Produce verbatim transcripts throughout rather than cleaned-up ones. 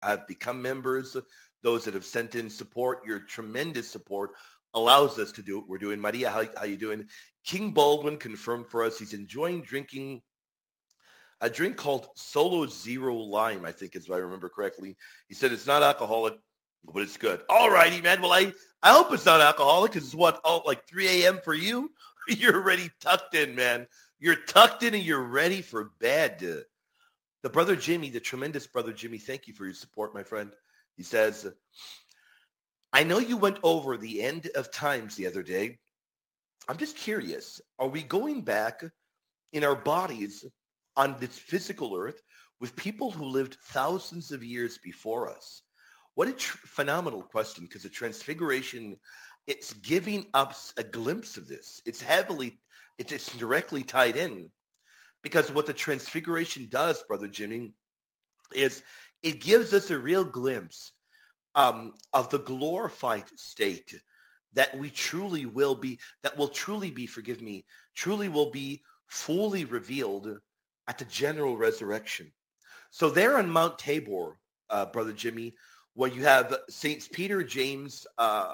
have become members, those that have sent in support. Your tremendous support allows us to do what we're doing. Maria, how, how you doing? King Baldwin confirmed for us he's enjoying drinking a drink called Solo Zero Lime, I think is if I remember correctly. He said it's not alcoholic, but it's good. All righty, man. Well, I, I hope it's not alcoholic because it's what, oh, like three a.m. for you? You're already tucked in, man. You're tucked in and you're ready for bed. The brother Jimmy, the tremendous brother Jimmy, thank you for your support, my friend. He says, I know you went over the end of times the other day. I'm just curious. Are we going back in our bodies on this physical earth with people who lived thousands of years before us? What a tr- phenomenal question, because the Transfiguration, it's giving us a glimpse of this. It's heavily, it's, it's directly tied in, because what the Transfiguration does, Brother Jimmy, is it gives us a real glimpse um, of the glorified state that we truly will be, that will truly be, forgive me, truly will be fully revealed at the general resurrection. So there on Mount Tabor, uh, Brother Jimmy, where you have Saints Peter, James, uh,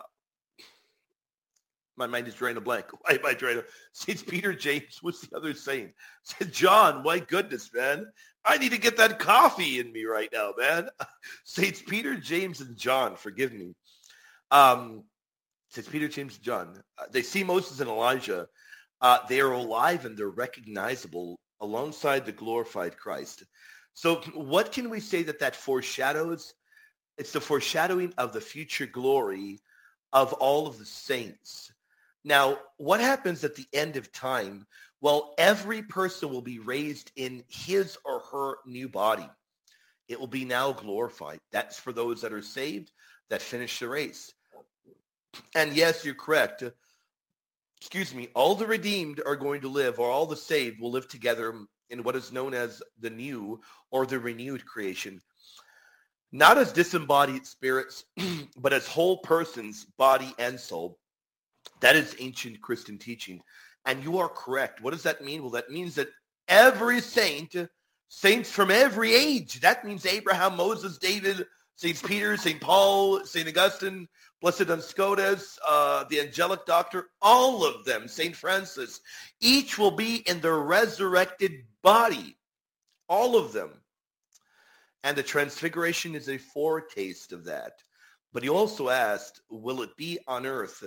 my mind is drawing a blank. Why am I drawing a Saints Peter, James, what's the other saint? Saint John, my goodness, man. I need to get that coffee in me right now, man. Saints Peter, James, and John, forgive me. Um, Saints Peter, James, and John. Uh, they see Moses and Elijah. Uh, they are alive and they're recognizable alongside the glorified Christ. So what can we say that that foreshadows? It's the foreshadowing of the future glory of all of the saints. Now, what happens at the end of time? Well, every person will be raised in his or her new body. It will be now glorified. That's for those that are saved, that finish the race. And yes, you're correct. Excuse me, all the redeemed are going to live, or all the saved will live together in what is known as the new or the renewed creation. Not as disembodied spirits, but as whole persons, body and soul. That is ancient Christian teaching. And you are correct. What does that mean? Well, that means that every saint, saints from every age, that means Abraham, Moses, David, Saint Peter, Saint Paul, Saint Augustine, Blessed Duns Scotus, uh, the angelic doctor, all of them, Saint Francis, each will be in their resurrected body, all of them. And the Transfiguration is a foretaste of that. But he also asked, will it be on earth?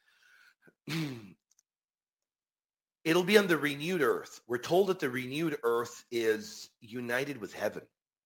It'll be on the renewed earth. We're told that the renewed earth is united with heaven.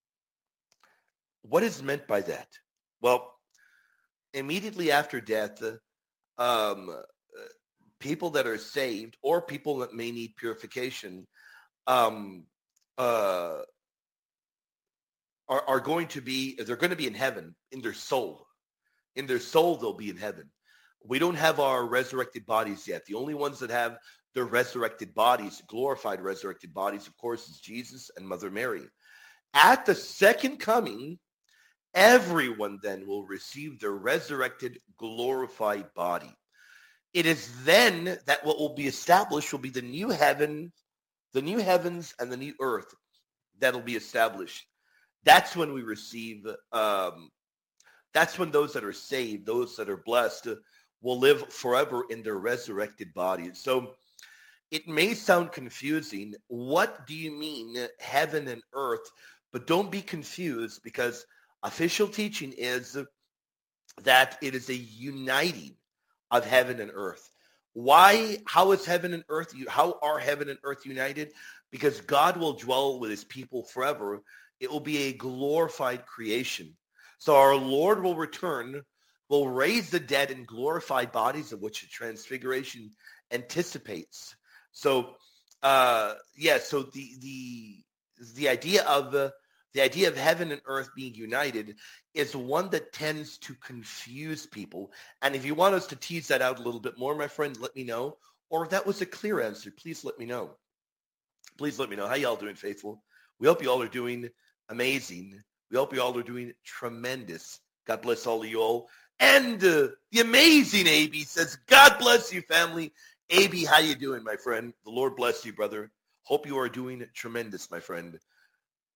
What is meant by that? Well, immediately after death, um, people that are saved or people that may need purification um, uh, are, are going to be, they're going to be in heaven, in their soul. In their soul, they'll be in heaven. We don't have our resurrected bodies yet. The only ones that have their resurrected bodies, glorified resurrected bodies, of course, is Jesus and Mother Mary. At the second coming, everyone then will receive their resurrected, glorified body. It is then that what will be established will be the new heaven, the new heavens and the new earth that'll be established. That's when we receive, um, that's when those that are saved, those that are blessed, uh, will live forever in their resurrected bodies. So it may sound confusing. What do you mean heaven and earth? But don't be confused, because official teaching is that it is a uniting of heaven and earth. Why? How is heaven and earth? How are heaven and earth united? Because God will dwell with his people forever. It will be a glorified creation. So our Lord will return, will raise the dead in glorified bodies, of which the Transfiguration anticipates. So, uh, yeah. So the the the idea of the the idea of heaven and earth being united is one that tends to confuse people. And if you want us to tease that out a little bit more, my friend, let me know. Or if that was a clear answer, please let me know. Please let me know. How y'all doing, faithful? We hope you all are doing amazing. We hope you all are doing tremendous. God bless all of you all. And uh, the amazing A B says, God bless you, family. A B, how you doing, my friend? The Lord bless you, brother. Hope you are doing tremendous, my friend.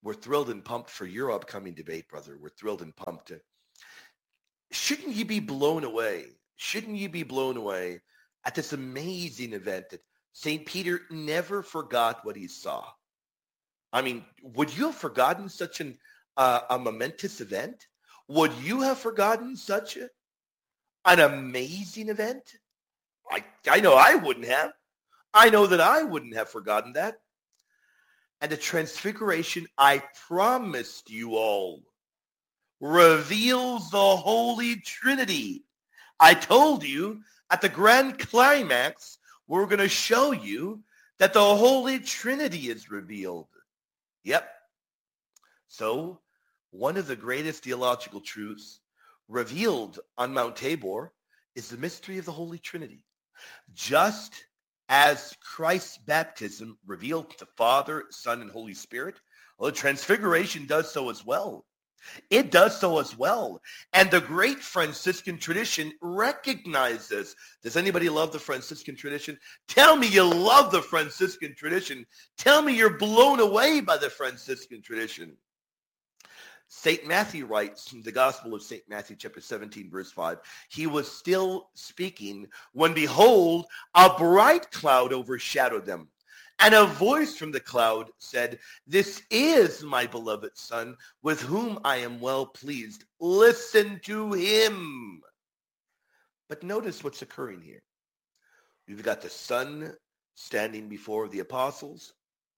we're thrilled and pumped for your upcoming debate, brother. We're thrilled and pumped. Shouldn't you be blown away? Shouldn't you be blown away at this amazing event that Saint Peter never forgot what he saw? I mean, would you have forgotten such an, uh, a momentous event? Would you have forgotten such a, an amazing event? I, I know I wouldn't have. I know that I wouldn't have forgotten that. And the transfiguration, I promised you all, reveals the Holy Trinity. I told you at the grand climax, we're going to show you that the Holy Trinity is revealed. Yep. So one of the greatest theological truths revealed on Mount Tabor is the mystery of the Holy Trinity. Just as Christ's baptism revealed the Father, Son, and Holy Spirit, well, the transfiguration does so as well. It does so as well. And the great Franciscan tradition recognizes. Does anybody love the Franciscan tradition? Tell me you love the Franciscan tradition. Tell me you're blown away by the Franciscan tradition. Saint Matthew writes in the Gospel of Saint Matthew, chapter seventeen, verse five, he was still speaking when, behold, a bright cloud overshadowed them. And a voice from the cloud said, this is my beloved Son, with whom I am well pleased. Listen to him. But notice what's occurring here. You've got the Son standing before the apostles.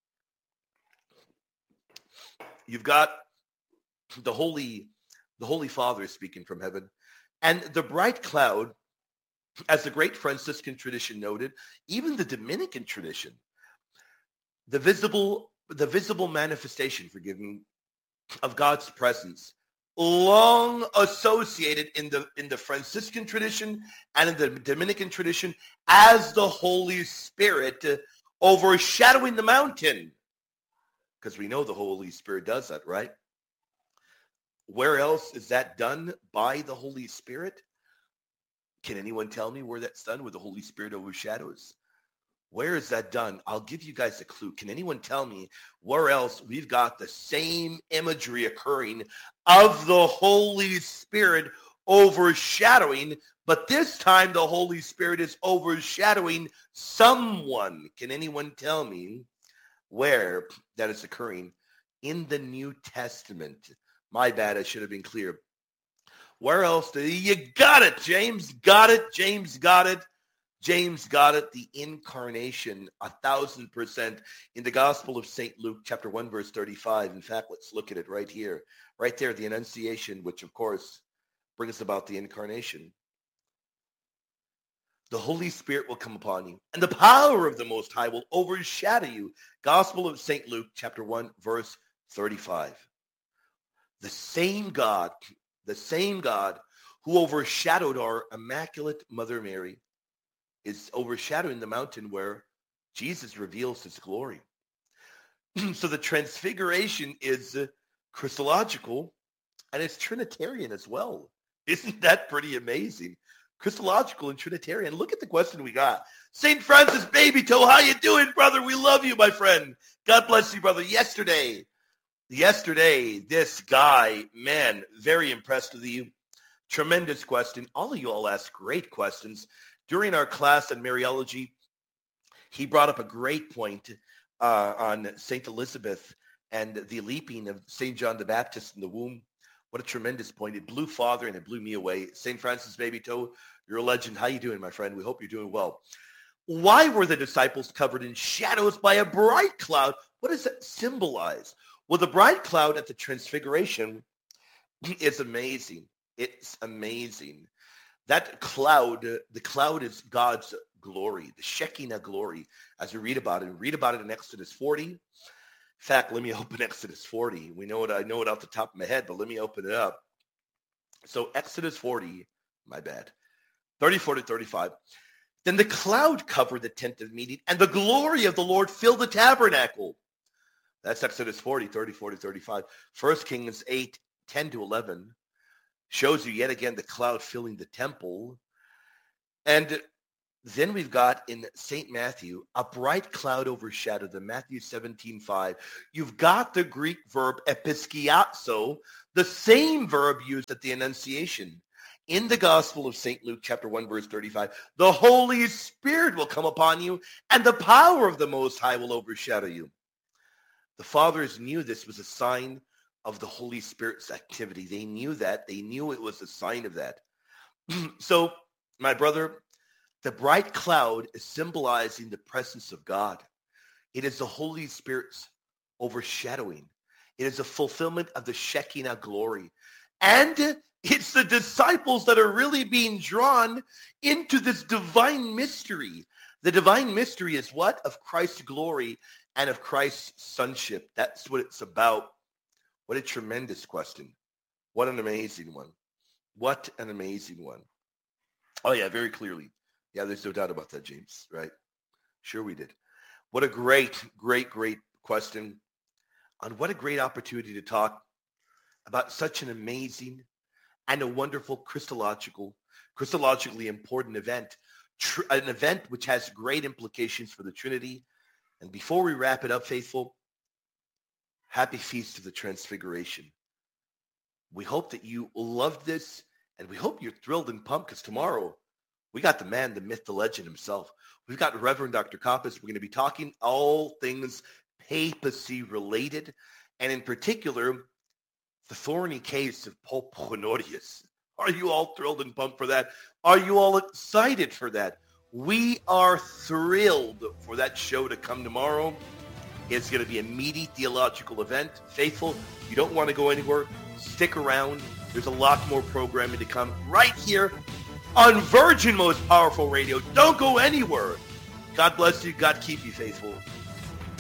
You've got the Holy, the Holy Father speaking from heaven. And the bright cloud, as the great Franciscan tradition noted, even the Dominican tradition, the visible, the visible manifestation, forgive me, of God's presence, long associated in the in the Franciscan tradition and in the Dominican tradition as the Holy Spirit uh, overshadowing the mountain. Because we know the Holy Spirit does that, right? Where else is that done by the Holy Spirit? Can anyone tell me where that's done, where the Holy Spirit overshadows? Where is that done? I'll give you guys a clue. Can anyone tell me where else we've got the same imagery occurring of the Holy Spirit overshadowing, but this time the Holy Spirit is overshadowing someone? Can anyone tell me where that is occurring in the New Testament? My bad, I should have been clear. Where else? Do you got it, James? Got it. James got it. James got it. The incarnation, a thousand percent, in the Gospel of Saint Luke, chapter one, verse thirty-five. In fact, let's look at it right here. Right there, the Annunciation, which, of course, brings about the incarnation. The Holy Spirit will come upon you, and the power of the Most High will overshadow you. Gospel of Saint Luke, chapter one, verse thirty-five. The same God, the same God who overshadowed our Immaculate Mother Mary is overshadowing the mountain where Jesus reveals his glory. So the transfiguration is uh, Christological, and it's Trinitarian as well. Isn't that pretty amazing? Christological and Trinitarian. Look at the question we got. Saint Francis Baby Toe, how you doing, brother? We love you, my friend. God bless you, brother. Yesterday, yesterday, this guy, man, very impressed with you. Tremendous question. All of you all asked great questions. During our class on Mariology, he brought up a great point uh, on Saint Elizabeth and the leaping of Saint John the Baptist in the womb. What a tremendous point. It blew Father and it blew me away. Saint Francis Baby Toe, you're a legend. How you doing, my friend? We hope you're doing well. Why were the disciples covered in shadows by a bright cloud? What does that symbolize? Well, the bright cloud at the Transfiguration is amazing. It's amazing. That cloud, the cloud is God's glory, the Shekinah glory, as we read about it. We read about it in Exodus forty. In fact, let me open Exodus forty. We know it, I know it off the top of my head, but let me open it up. So Exodus forty, my bad, thirty-four to thirty-five. Then the cloud covered the tent of meeting, and the glory of the Lord filled the tabernacle. That's Exodus forty, thirty-four to thirty-five. First Kings eight, ten to eleven. Shows you yet again the cloud filling the temple. And Then we've got in Saint Matthew, a bright cloud overshadowed them, Matthew seventeen five. You've got the Greek verb episkiazo, the same verb used at the Annunciation. In the Gospel of Saint Luke, chapter one, verse thirty-five, the Holy Spirit will come upon you, and the power of the Most High will overshadow you. The fathers knew this was a sign of the Holy Spirit's activity. They knew that. They knew it was a sign of that. So, my brother, the bright cloud is symbolizing the presence of God. It is the Holy Spirit's overshadowing. It is a fulfillment of the Shekinah glory. And it's the disciples that are really being drawn into this divine mystery. The divine mystery is what? Of Christ's glory and of Christ's sonship. That's what it's about. What a tremendous question. What an amazing one. What an amazing one. Oh, yeah, very clearly. Yeah, there's no doubt about that, James, right? Sure we did. What a great, great, great question. And what a great opportunity to talk about such an amazing and a wonderful Christological, Christologically important event, tr- an event which has great implications for the Trinity. And before we wrap it up, faithful, happy Feast of the Transfiguration. We hope that you loved this, and we hope you're thrilled and pumped, because tomorrow we got the man, the myth, the legend himself. We've got Reverend Doctor Koppas. We're going to be talking all things papacy related, and in particular, the thorny case of Pope Honorius. Are you all thrilled and pumped for that? Are you all excited for that? We are thrilled for that show to come tomorrow. It's going to be a meaty theological event. Faithful, you don't want to go anywhere. Stick around. There's a lot more programming to come right here on Virgin Most Powerful Radio. Don't go anywhere. God bless you. God keep you, faithful.